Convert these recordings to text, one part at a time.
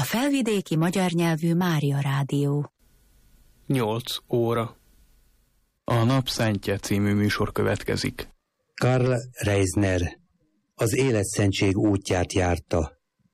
felvidéki magyar nyelvű Mária Rádió. 8 óra. A Napszentje című műsor következik. Karl Reisner az életszentség útját járta.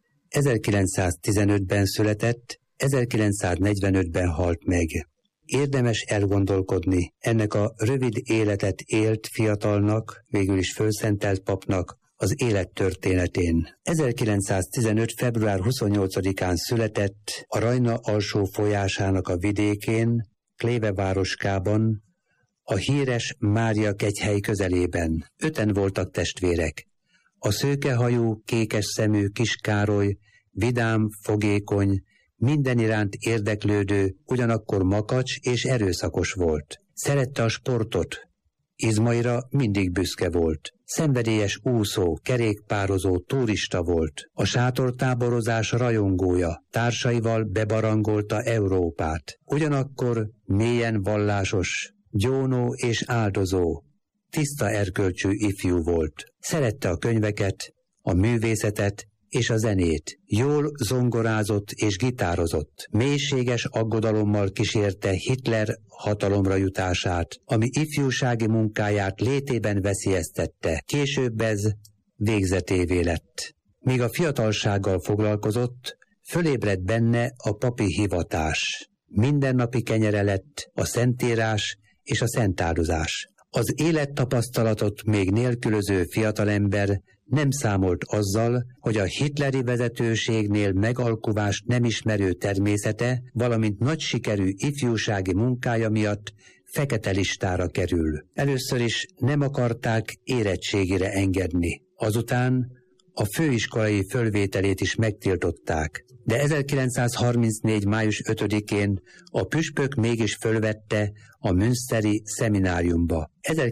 1915-ben született, 1945-ben halt meg. Érdemes elgondolkodni ennek a rövid életet élt fiatalnak, végül is fölszentelt papnak az élettörténetén. 1915. február 28-án született a Rajna alsó folyásának a vidékén, Kleve városkában, a híres Mária kegyhely közelében. 5-en voltak testvérek. A szőkehajú, kékes szemű kis Károly vidám, fogékony, minden iránt érdeklődő, ugyanakkor makacs és erőszakos volt. Szerette a sportot, izmaira mindig büszke volt. Szenvedélyes úszó, kerékpározó, turista volt. A sátortáborozás rajongója, társaival bebarangolta Európát. Ugyanakkor mélyen vallásos, gyónó és áldozó, tiszta erkölcsű ifjú volt. Szerette a könyveket, a művészetet és a zenét. Jól zongorázott és gitározott. Mélységes aggodalommal kísérte Hitler hatalomra jutását, ami ifjúsági munkáját létében veszélyeztette. Később ez végzetévé lett. Míg a fiatalsággal foglalkozott, fölébredt benne a papi hivatás. Mindennapi kenyere lett a szentírás és a szentáldozás. Az élettapasztalatot még nélkülöző fiatalember nem számolt azzal, hogy a hitleri vezetőségnél megalkuvást nem ismerő természete, valamint nagy sikerű ifjúsági munkája miatt fekete listára kerül. Először is nem akarták érettségire engedni. Azután a főiskolai fölvételét is megtiltották. De 1934. május 5-én a püspök mégis fölvette a münsteri szemináriumba.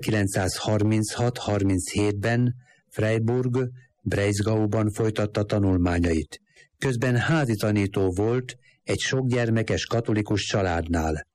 1936-37-ben Freiburg, Breisgauban folytatta tanulmányait. Közben házi tanító volt egy sokgyermekes katolikus családnál.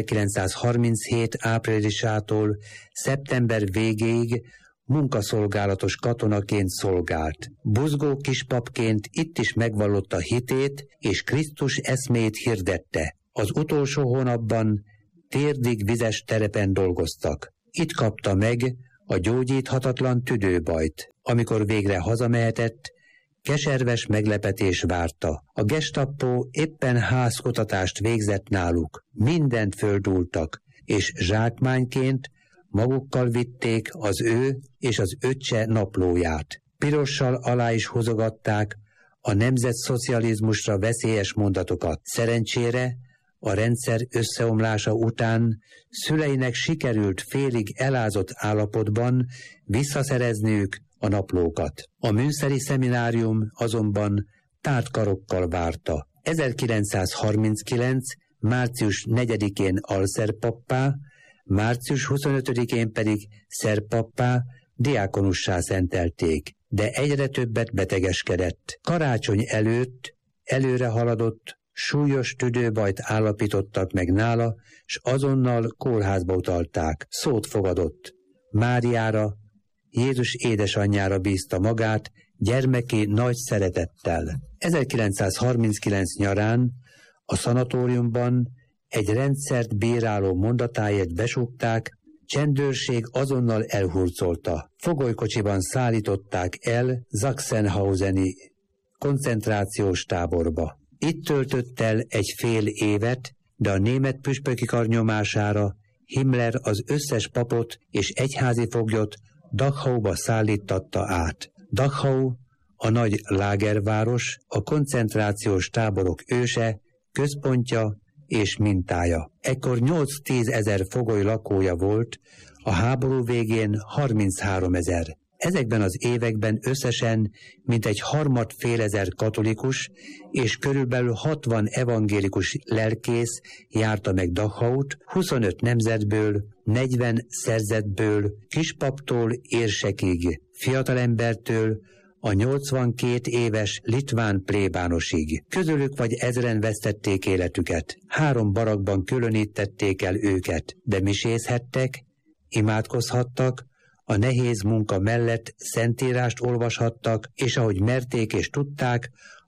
1937. áprilisától szeptember végéig munkaszolgálatos katonaként szolgált. Buzgó kispapként itt is megvallotta hitét és Krisztus eszméjét hirdette. Az utolsó hónapban térdig vizes terepen dolgoztak. Itt kapta meg a gyógyíthatatlan tüdőbajt. Amikor végre hazamehetett, keserves meglepetés várta. A gestapo éppen házkutatást végzett náluk. Mindent földúltak, és zsákmányként magukkal vitték az ő és az öccse naplóját. Pirossal alá is húzogatták a nemzetszocializmusra veszélyes mondatokat. Szerencsére a rendszer összeomlása után szüleinek sikerült félig elázott állapotban visszaszerezniük a naplókat. A münsteri szeminárium azonban tárt karokkal várta. 1939. március 4-én alszerpappá, március 25-én pedig szerpappá, diákonussá szentelték, de egyre többet betegeskedett. Karácsony előtt előre haladott, súlyos tüdőbajt állapítottak meg nála, s azonnal kórházba utalták. Szót fogadott. Máriára, Jézus édesanyjára bízta magát, gyermeki nagy szeretettel. 1939 nyarán a szanatóriumban egy rendszert bíráló mondatáért besúgták, csendőrség azonnal elhurcolta. Fogolykocsiban szállították el Sachsenhauseni koncentrációs táborba. Itt töltött el egy fél évet, de a német püspöki kar nyomására Himmler az összes papot és egyházi foglyot Dachauba szállítatta át. Dachau, a nagy lágerváros, a koncentrációs táborok őse, központja és mintája. Ekkor 8-10 ezer fogoly lakója volt, a háború végén 33 000. Ezekben az években összesen mintegy 3,5 katolikus és körülbelül 60 evangélikus lelkész járta meg Dachaut, 25 nemzetből, 40 szerzetből, kispaptól érsekig, fiatalembertől a 82 éves litván plébánosig. Közülük vagy ezren vesztették életüket. 3 barakban különítették el őket, de misézhettek, imádkozhattak, a nehéz munka mellett szentírást olvashattak, és ahogy merték és tudták,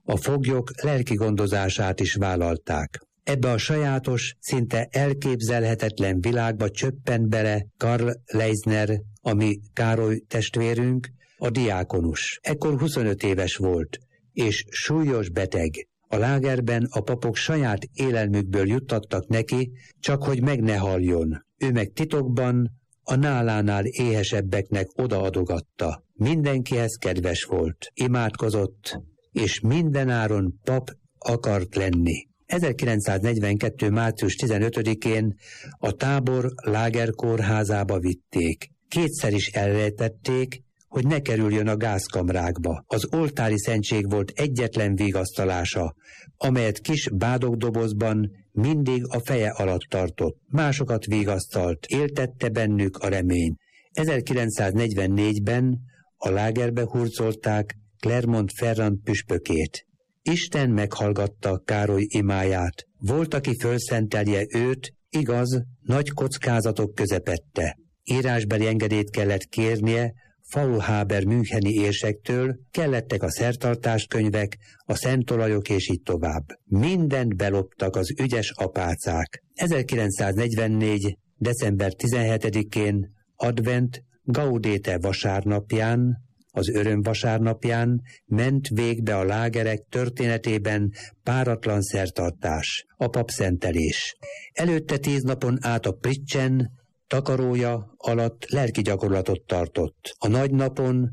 A foglyok lelki gondozását is vállalták. Ebbe a sajátos, szinte elképzelhetetlen világba csöppent bele Karl Leisner, ami Károly testvérünk, a diákonus. Ekkor 25 éves volt, és súlyos beteg. A lágerben a papok saját élelmükből juttattak neki, csak hogy meg ne haljon. Ő meg titokban a nálánál éhesebbeknek odaadogatta. Mindenkihez kedves volt, imádkozott, és mindenáron pap akart lenni. 1942. március 15-én a tábor lágerkórházába vitték. Kétszer is elrejtették, hogy ne kerüljön a gázkamrákba. Az oltári szentség volt egyetlen vigasztalása, amelyet kis bádogdobozban mindig a feje alatt tartott. Másokat vigasztalt, éltette bennük a remény. 1944-ben a lágerbe hurcolták Clermont-Ferrand püspökét. Isten meghallgatta Károly imáját. Volt, aki fölszentelje őt, igaz, nagy kockázatok közepette. Írásbeli engedélyt kellett kérnie Faulhaber müncheni érsektől, kellettek a szertartáskönyvek, a szentolajok és így tovább. Mindent beloptak az ügyes apácák. 1944. december 17-én advent Gaudete vasárnapján, az öröm vasárnapján ment végbe a lágerek történetében páratlan szertartás, a papszentelés. Előtte 10 napon át a Pritchen takarója alatt lelki gyakorlatot tartott. A nagy napon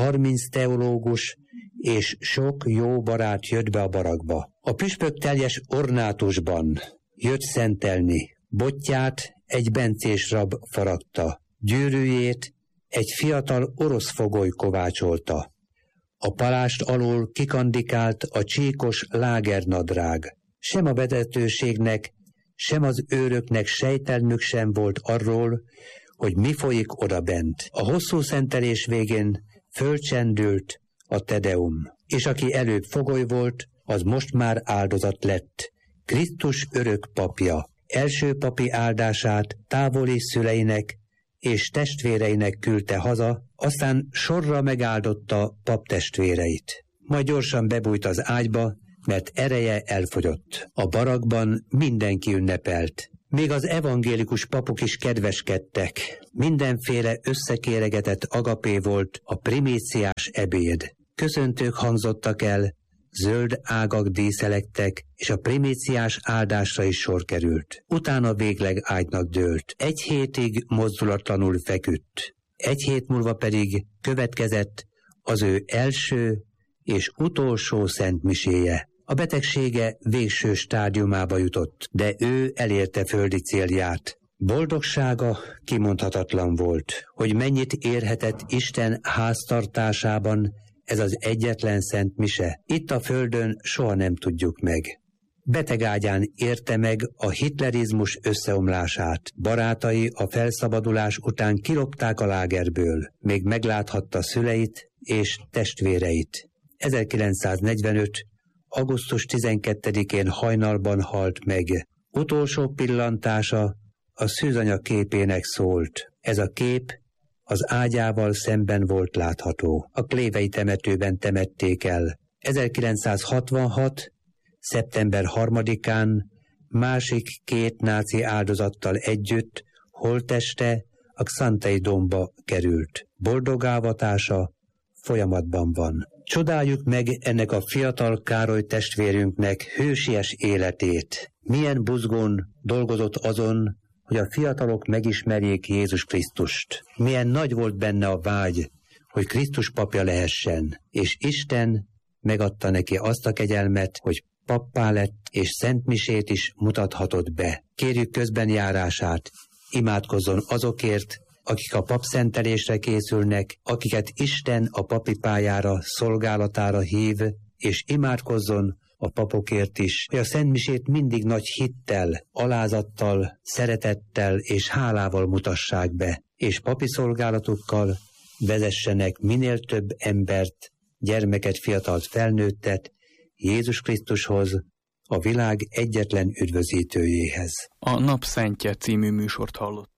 30 teológus és sok jó barát jött be a barakba. A püspök teljes ornátusban jött szentelni. Botját egy bencés rab faragta, gyűrűjét egy fiatal orosz fogoly kovácsolta. A palást alól kikandikált a csíkos lágernadrág. Sem a vezetőségnek, sem az őröknek sejtelmük sem volt arról, hogy mi folyik odabent. A hosszú szentelés végén fölcsendült a Tedeum, és aki előbb fogoly volt, az most már áldozat lett. Krisztus örök papja első papi áldását távoli szüleinek és testvéreinek küldte haza, aztán sorra megáldotta paptestvéreit. Majd gyorsan bebújt az ágyba, mert ereje elfogyott. A barakban mindenki ünnepelt. Még az evangélikus papok is kedveskedtek. Mindenféle összekéregetett agapé volt a primíciás ebéd. Köszöntők hangzottak el, zöld ágak díszelektek, és a primíciás áldásra is sor került. Utána végleg ágynak dőlt. 1 hétig mozdulatlanul feküdt. 1 hét múlva pedig következett az ő első és utolsó szentmiséje. A betegsége végső stádiumába jutott, de ő elérte földi célját. Boldogsága kimondhatatlan volt, hogy mennyit érhetett Isten háztartásában ez az egyetlen szent mise. Itt a földön soha nem tudjuk meg. Betegágyán érte meg a hitlerizmus összeomlását. Barátai a felszabadulás után kilopták a lágerből. Még megláthatta szüleit és testvéreit. 1945. augusztus 12-én hajnalban halt meg. Utolsó pillantása a szűzanya képének szólt. Ez a kép az ágyával szemben volt látható. A Klévei temetőben temették el. 1966. szeptember 3-án másik 2 náci áldozattal együtt holtteste a Xantei domba került. Boldogávatása folyamatban van. Csodáljuk meg ennek a fiatal Károly testvérünknek hősies életét. Milyen buzgón dolgozott azon, hogy a fiatalok megismerjék Jézus Krisztust. Milyen nagy volt benne a vágy, hogy Krisztus papja lehessen, és Isten megadta neki azt a kegyelmet, hogy pappá lett, és szentmisét is mutathatott be. Kérjük közbenjárását, imádkozzon azokért, akik a papszentelésre készülnek, akiket Isten a papi pályára, szolgálatára hív, és imádkozzon a papokért is, hogy a szentmisét mindig nagy hittel, alázattal, szeretettel és hálával mutassák be, és papi szolgálatukkal vezessenek minél több embert, gyermeket, fiatalt, felnőttet Jézus Krisztushoz, a világ egyetlen üdvözítőjéhez. A Napszentje című műsort hallott.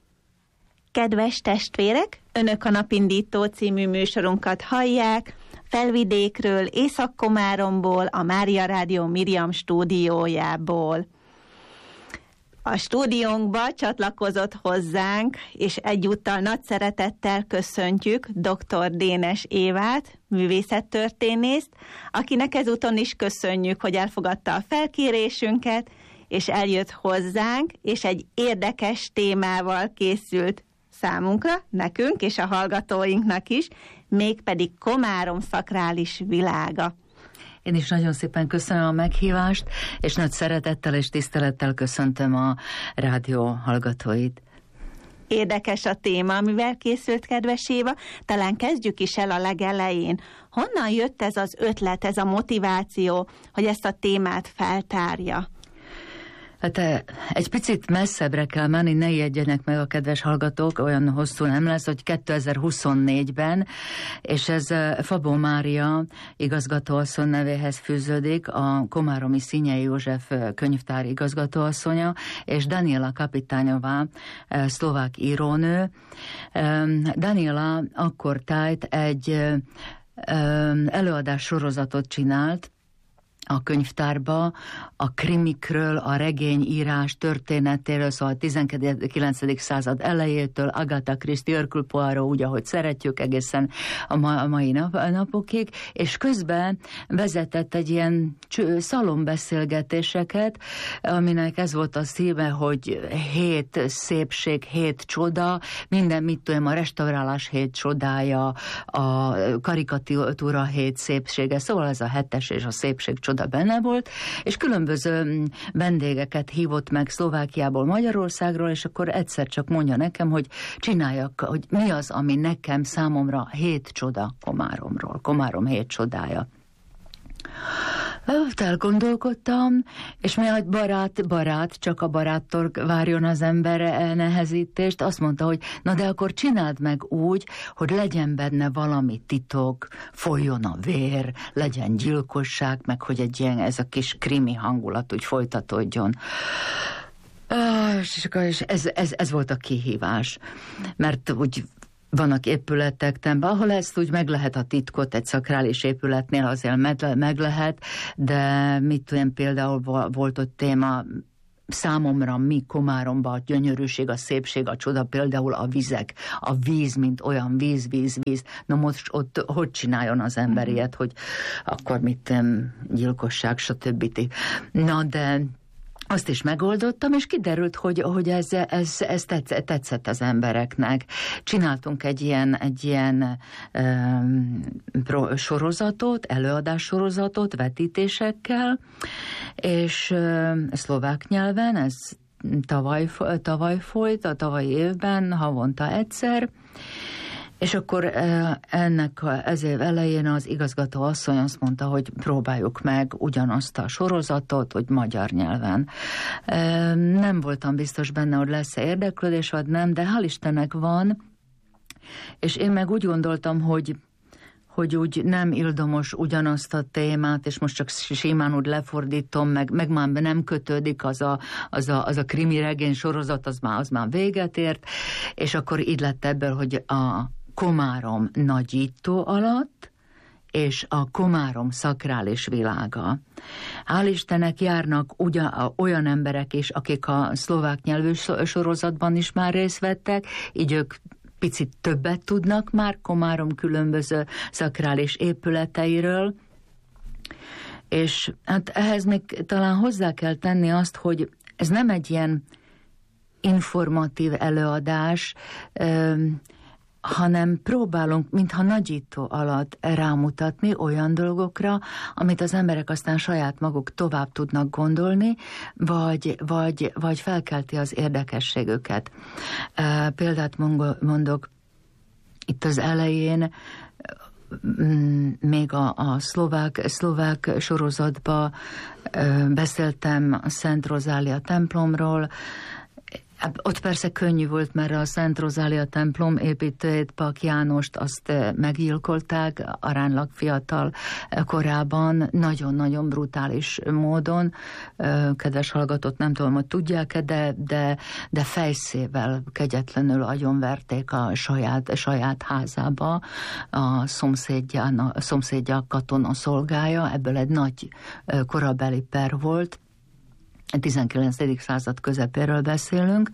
Kedves testvérek, Önök a Napindító című műsorunkat hallják. Felvidékről, Észak-Komáromból, a Mária Rádió Miriam stúdiójából. A stúdiónkba csatlakozott hozzánk, és egyúttal nagy szeretettel köszöntjük dr. Dénes Évát, művészettörténészt, akinek ezúton is köszönjük, hogy elfogadta a felkérésünket, és eljött hozzánk, és egy érdekes témával készült számunkra, nekünk és a hallgatóinknak is, mégpedig Komárom szakrális világa. Én is nagyon szépen köszönöm a meghívást, és nagy szeretettel és tisztelettel köszöntöm a rádió hallgatóit. Érdekes a téma, amivel készült, kedves Éva. Talán kezdjük is el a legelején. Honnan jött ez az ötlet, ez a motiváció, hogy ezt a témát feltárja? Hát egy picit messzebbre kell menni, ne ijedjenek meg a kedves hallgatók, olyan hosszú nem lesz, hogy 2024-ben, és ez Szabó Mária igazgatóasszony nevéhez fűződik, a komáromi Szinyei József könyvtár igazgatóasszonya, és Daniela Kapitányová, szlovák írónő. Daniela akkortájt egy előadás sorozatot csinált a könyvtárba, a krimikről, a regényírás történetéről, szóval a 19. század elejétől, Agatha Christie, Hercule Poirot, úgy, ahogy szeretjük, egészen a mai napokig, és közben vezetett egy ilyen szalonbeszélgetéseket, aminek ez volt a szíve, hogy 7 szépség, 7 csoda, minden, mit tudom, a restaurálás 7 csodája, a karikatúra 7 szépsége, szóval ez a 7-es és a szépség csoda benne volt, és különböző vendégeket hívott meg Szlovákiából, Magyarországról, és akkor egyszer csak mondja nekem, hogy csináljak, hogy mi az, ami nekem, számomra 7 csoda Komáromról, Komárom 7 csodája. Elgondolkodtam, és mi egy barát, csak a baráttól várjon az ember nehezítést, azt mondta, hogy na de akkor csináld meg úgy, hogy legyen benne valami titok, folyjon a vér, legyen gyilkosság, meg hogy egy ilyen, ez a kis krimi hangulat úgy folytatódjon. És ez volt a kihívás, mert úgy vannak épületek, ahol ezt úgy meg lehet a titkot, egy szakrális épületnél azért meg lehet, de mit tudom, például volt ott téma, számomra mi Komáromban a gyönyörűség, a szépség, a csoda, például a vizek, a víz, mint olyan víz. Na most ott hogy csináljon az ember ilyet, hogy akkor mit gyilkosság, stb. Na de azt is megoldottam, és kiderült, hogy ez tetszett az embereknek. Csináltunk egy ilyen sorozatot, előadás sorozatot vetítésekkel, és szlovák nyelven, ez tavaly folyt, a tavalyi évben, havonta egyszer, és akkor ez év elején az igazgató asszony azt mondta, hogy próbáljuk meg ugyanazt a sorozatot, hogy magyar nyelven. Nem voltam biztos benne, hogy lesz-e érdeklődés, vagy nem, de hál' Istennek van, és én meg úgy gondoltam, hogy úgy nem ildomos ugyanazt a témát, és most csak simán úgy lefordítom, meg már nem kötődik az a krimi regény sorozat, az már véget ért, és akkor így lett ebből, hogy a Komárom nagyító alatt, és a Komárom szakrális világa. Hál' Istennek járnak olyan emberek is, akik a szlovák nyelvű sorozatban is már részt vettek, így ők picit többet tudnak már Komárom különböző szakrális épületeiről, és hát ehhez még talán hozzá kell tenni azt, hogy ez nem egy ilyen informatív előadás, hanem próbálunk, mintha nagyító alatt rámutatni olyan dolgokra, amit az emberek aztán saját maguk tovább tudnak gondolni, vagy felkelti az érdekességüket. Példát mondok, itt az elején még a szlovák sorozatban beszéltem a Szent Rozália templomról, Ott persze könnyű volt, mert a Szent Rozália templom építőjét, Pak Jánost, azt meggyilkolták aránylag fiatal korában, nagyon-nagyon brutális módon. Kedves hallgatót, nem tudom, hogy tudják-e, de fejszével kegyetlenül agyonverték a saját házába. A szomszédja katona szolgája, ebből egy nagy korabeli per volt. 19. század közepéről beszélünk,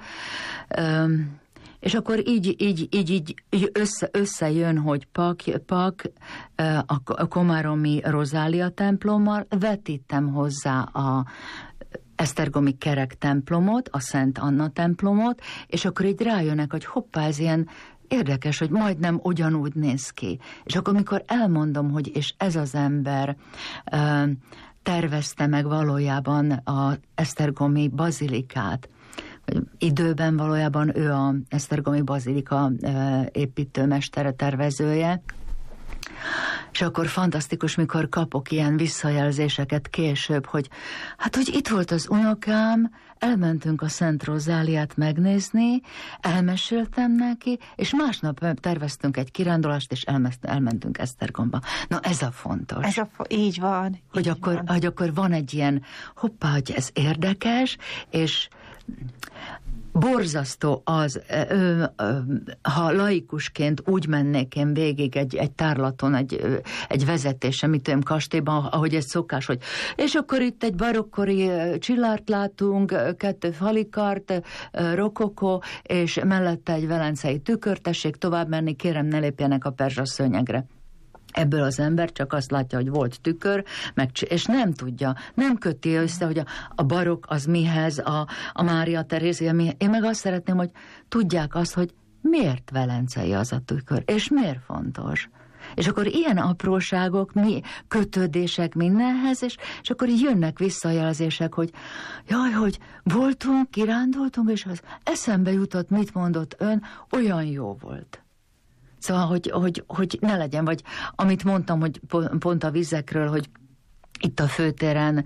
és akkor így összejön, hogy Pak a komáromi Rozália templommal, vetítem hozzá a esztergomi kerek templomot, a Szent Anna templomot, és akkor így rájönnek, hogy hoppá, ez ilyen érdekes, hogy majdnem ugyanúgy néz ki. És akkor, amikor elmondom, hogy és ez az ember tervezte meg valójában az esztergomi bazilikát. Időben valójában ő az esztergomi bazilika építőmestere, tervezője. És akkor fantasztikus, mikor kapok ilyen visszajelzéseket később, hogy hogy itt volt az unokám, elmentünk a Szent Rozáliát megnézni, elmeséltem neki, és másnap terveztünk egy kirándulást, és elmentünk Esztergomba. Na ez a fontos. Így van. Hogy akkor van egy ilyen, hoppá, hogy ez érdekes, és borzasztó az, ha laikusként úgy mennék én végig egy tárlaton, egy vezetésen, mit tudom, kastélyban, ahogy ez szokás, hogy és akkor itt egy barokkori csillárt látunk, 2 falikart, rokokó, és mellette egy velencei tükör, tessék tovább menni, kérem, ne lépjenek a perzsa szőnyegre. Ebből az ember csak azt látja, hogy volt tükör, és nem tudja, nem köti össze, hogy a barokk az mihez, a Mária Terézia mihez. Én meg azt szeretném, hogy tudják azt, hogy miért velencei az a tükör, és miért fontos. És akkor ilyen apróságok, kötődések mindenhez, és akkor így jönnek visszajelzések, hogy jaj, hogy voltunk, kirándultunk, és az eszembe jutott, mit mondott ön, olyan jó volt. Szóval, hogy ne legyen, vagy amit mondtam, hogy pont a vizekről, hogy itt a főtéren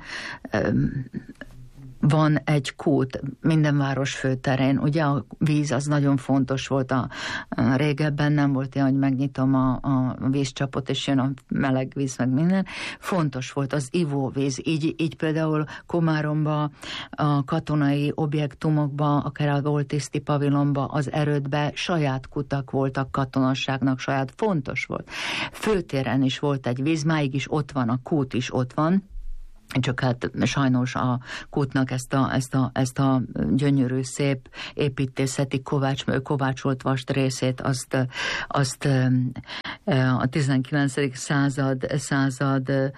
van egy kút, minden város főterén. Ugye a víz az nagyon fontos volt, régebben nem volt ilyen, hogy megnyitom a vízcsapot, és jön a meleg víz, meg minden. Fontos volt az ivóvíz. Így például Komáromba, a katonai objektumokba, akár a volt tiszti pavilonba, az erődbe saját kutak voltak katonasságnak, saját fontos volt. Főtéren is volt egy víz, máig is ott van, a kút is ott van, csak hát sajnos a kútnak ezt a gyönyörű, szép építészeti kovácsolt vast részét, azt a 19. század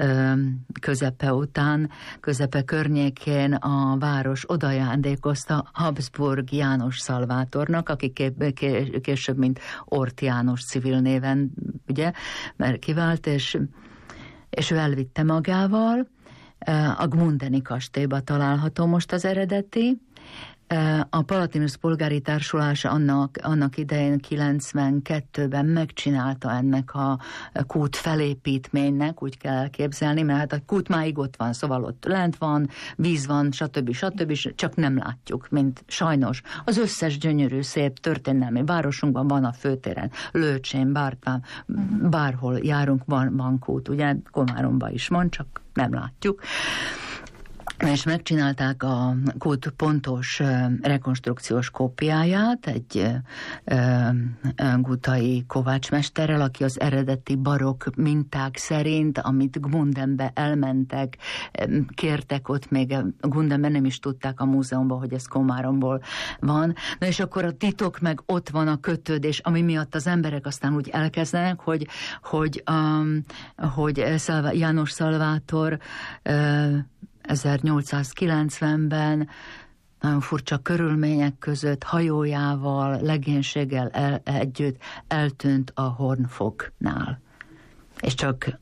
közepe környékén a város odajándékozta Habsburg János Szalvátornak, aki később, mint Ort János civil néven, ugye, mert kivált, és ő elvitte magával. A Gmundeni kastélyba található most az eredeti. A Palatinus polgári társulás annak idején 92-ben megcsinálta ennek a kút felépítménynek, úgy kell elképzelni, mert hát a kút máig ott van, szóval ott lent van, víz van, stb. Csak nem látjuk, mint sajnos. Az összes gyönyörű, szép történelmi városunkban van a főtéren, Lőcsén, Bártán, bárhol járunk, van kút, ugye Komáromban is van, csak nem látjuk. És megcsinálták a kút pontos rekonstrukciós kópiáját egy gutai kovácsmesterrel, aki az eredeti barokk minták szerint, amit Gmundenbe elmentek, kértek ott, még Gmundenben nem is tudták a múzeumban, hogy ez Komáromból van. Na és akkor a titok meg ott van a kötődés, ami miatt az emberek aztán úgy elkezdenek, hogy János Szalvátor 1890-ben nagyon furcsa körülmények között hajójával, legénységgel együtt eltűnt a Hornfognál. És csak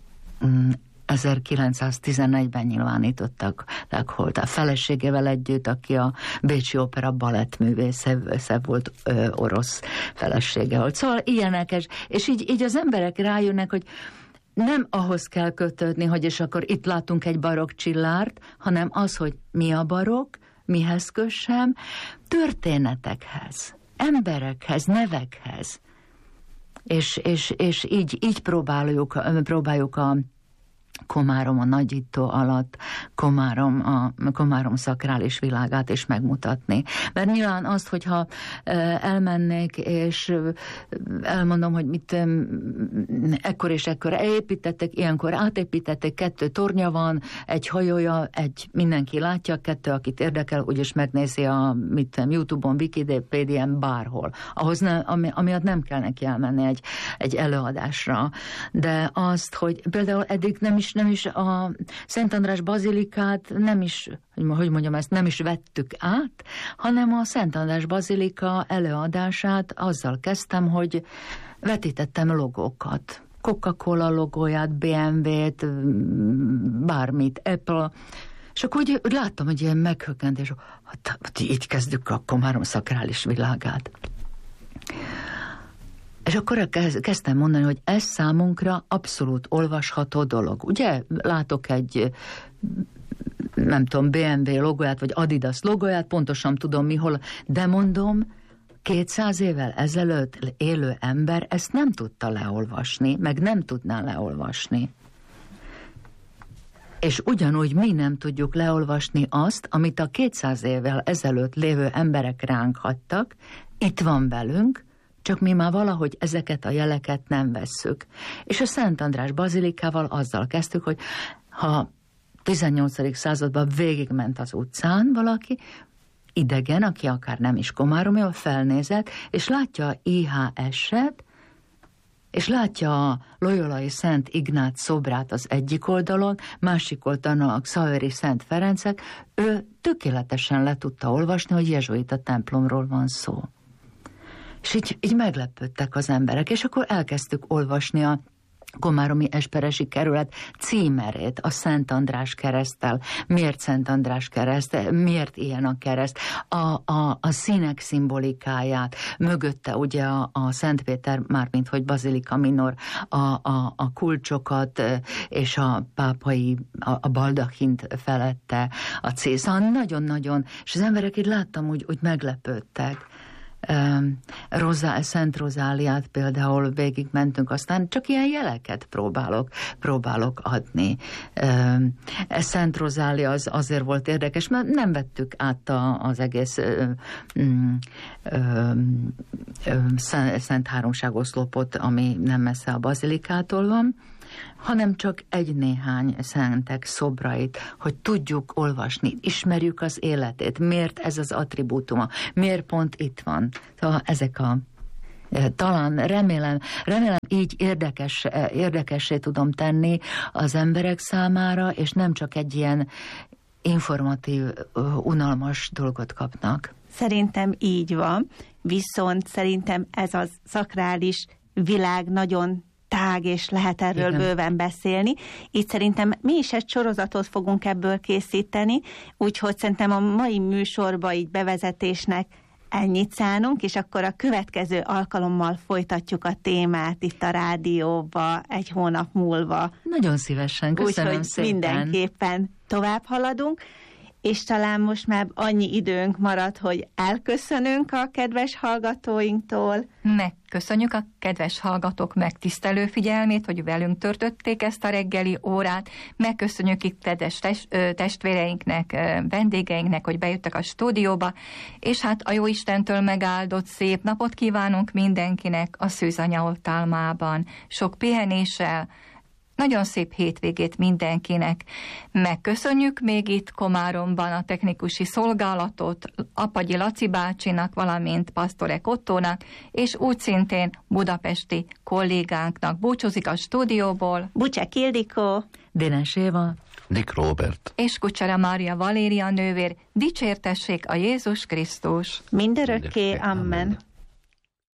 1911-ben nyilvánítottak holt. A feleségével együtt, aki a Bécsi Opera balettművésze volt, orosz felesége volt. Szóval ilyenek, és így az emberek rájönnek, hogy nem ahhoz kell kötődni, hogy és akkor itt látunk egy barokk csillárt, hanem az, hogy mi a barokk, mihez kössem? Történetekhez, emberekhez, nevekhez. És így próbáljuk a Komárom a nagyító alatt, Komárom szakrális világát is megmutatni. Mert nyilván azt, hogyha elmennék, és elmondom, hogy mit ekkor és ekkor építettek, ilyenkor átépítettek, 2 tornya van, egy hajója, mindenki látja, 2, akit érdekel, úgyis megnézi a YouTube-on, Wikipédián, bárhol. Ahhoz amiatt nem kell neki elmenni egy előadásra. De azt, hogy például eddig nem is a Szent András bazilikát nem is vettük át, hanem a Szent András bazilika előadását azzal kezdtem, hogy vetítettem logókat. Coca-Cola logóját, BMW-t, bármit, Apple, és akkor úgy láttam, hogy ilyen meghökkentés, hogy így kezdjük a Komárom szakrális világát. És akkor kezdtem mondani, hogy ez számunkra abszolút olvasható dolog. Ugye látok egy, nem tudom, BMW logóját, vagy Adidas logóját, pontosan tudom mihol, de mondom, 200 évvel ezelőtt élő ember ezt nem tudta leolvasni, meg nem tudná leolvasni. És ugyanúgy mi nem tudjuk leolvasni azt, amit a 200 évvel ezelőtt lévő emberek ránk hagytak, itt van velünk, csak mi már valahogy ezeket a jeleket nem vesszük. És a Szent András bazilikával azzal kezdtük, hogy ha 18. században végigment az utcán valaki, idegen, aki akár nem is komáromi, felnézett, és látja a IHS-et, és látja a loyolai Szent Ignác szobrát az egyik oldalon, másik oldalon a Xaveri Szent Ferencek, ő tökéletesen le tudta olvasni, hogy jezsuita templomról van szó. És így meglepődtek az emberek, és akkor elkezdtük olvasni a komáromi esperesi kerület címerét, a Szent András kereszttel. Miért Szent András kereszt? Miért ilyen a kereszt? A színek szimbolikáját, mögötte ugye a Szent Péter, mármint hogy Bazilika Minor, a kulcsokat, és a pápai, a baldachint felette, a cészan, nagyon-nagyon, és az emberek így láttam, úgy meglepődtek. Szent Rozáliát például végigmentünk, aztán csak ilyen jeleket próbálok adni. Szent Rozália azért volt érdekes, mert nem vettük át az egész Szent Háromságoszlopot, ami nem messze a bazilikától van, hanem csak egy-néhány szentek szobrait, hogy tudjuk olvasni, ismerjük az életét, miért ez az attribútuma, miért pont itt van. Szóval ezek talán remélem így érdekessé tudom tenni az emberek számára, és nem csak egy ilyen informatív, unalmas dolgot kapnak. Szerintem így van, viszont szerintem ez a szakrális világ nagyon tág, és lehet erről bőven beszélni. Így szerintem mi is egy sorozatot fogunk ebből készíteni, úgyhogy szerintem a mai műsorba így bevezetésnek ennyit szánunk, és akkor a következő alkalommal folytatjuk a témát itt a rádióba egy hónap múlva. Nagyon szívesen, köszönöm szépen. Mindenképpen tovább haladunk, és talán most már annyi időnk marad, hogy elköszönünk a kedves hallgatóinktól. Megköszönjük a kedves hallgatók megtisztelő figyelmét, hogy velünk töltötték ezt a reggeli órát. Megköszönjük itt kedves testvéreinknek, vendégeinknek, hogy bejöttek a stúdióba, és hát a Jóistentől megáldott szép napot kívánunk mindenkinek a Szűzanya oltalmában. Sok pihenéssel, nagyon szép hétvégét mindenkinek. Megköszönjük még itt Komáromban a technikusi szolgálatot Apagyi Laci bácsinak, valamint Pasztorek Ottónak, és úgy szintén budapesti kollégánknak. Búcsúzik a stúdióból Bucsek Ildikó, Dénes Éva, Dick Robert és Kucsera Mária Valéria nővér. Dicsértessék a Jézus Krisztus! mindörökké, amen.